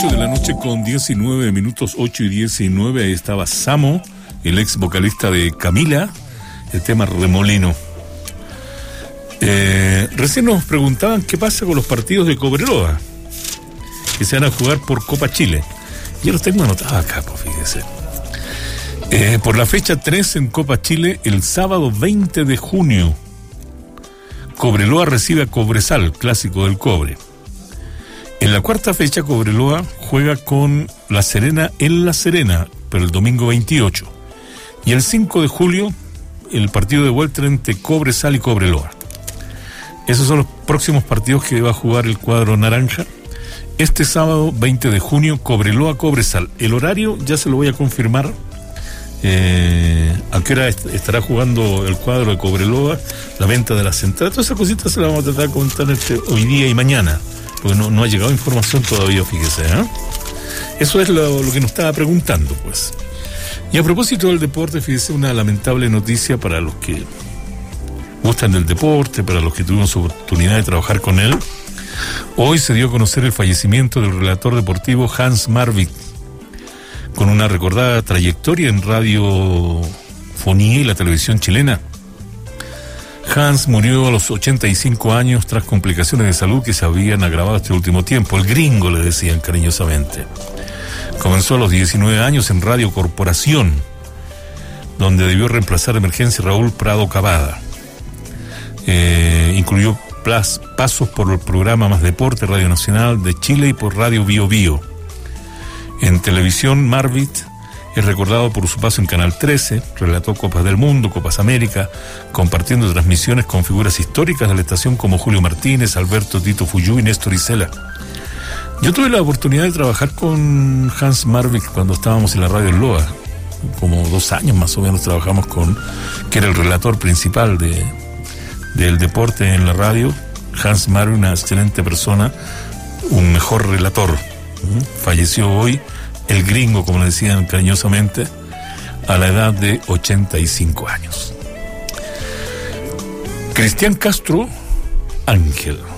8 de la noche con 19 minutos, 8 y 19. Ahí estaba Samo, el ex vocalista de Camila, el tema Remolino. Recién nos preguntaban qué pasa con los partidos de Cobreloa, que se van a jugar por Copa Chile. Yo los tengo anotados acá, pues fíjese. Por la fecha 3 en Copa Chile, el sábado 20 de junio, Cobreloa recibe a Cobresal, clásico del cobre. En la cuarta fecha, Cobreloa juega con La Serena en La Serena, pero el domingo 28. Y el 5 de julio, el partido de vuelta entre Cobresal y Cobreloa. Esos son los próximos partidos que va a jugar el cuadro naranja. Este sábado 20 de junio, Cobreloa-Cobresal. El horario ya se lo voy a confirmar. ¿A qué hora estará jugando el cuadro de Cobreloa? La venta de las entradas. Todas esas cositas se las vamos a tratar de contar hoy día y mañana, porque no ha llegado información todavía, fíjese, ¿eh? Eso es lo que nos estaba preguntando, pues. Y a propósito del deporte, fíjese, una lamentable noticia para los que gustan del deporte, para los que tuvimos oportunidad de trabajar con él. Hoy se dio a conocer el fallecimiento del relator deportivo Hans Marvik, con una recordada trayectoria en radiofonía y la televisión chilena. Hans murió a los 85 años tras complicaciones de salud que se habían agravado este último tiempo. El gringo, le decían cariñosamente. Comenzó a los 19 años en Radio Corporación, donde debió reemplazar de emergencia Raúl Prado Cavada. Incluyó pasos por el programa Más Deporte, Radio Nacional de Chile, y por Radio Bio Bio. En televisión, Marvik es recordado por su paso en Canal 13, relató Copas del Mundo, Copas América, compartiendo transmisiones con figuras históricas de la estación como Julio Martínez, Alberto Tito Fuyú y Néstor Isela. Yo tuve la oportunidad de trabajar con Hans Marvik cuando estábamos en la radio Loa, como 2 años más o menos trabajamos que era el relator principal del deporte en la radio. Hans Marvik, una excelente persona, un mejor relator. Falleció hoy, el gringo, como le decían cariñosamente, a la edad de 85 años. Cristian Castro, Ángel.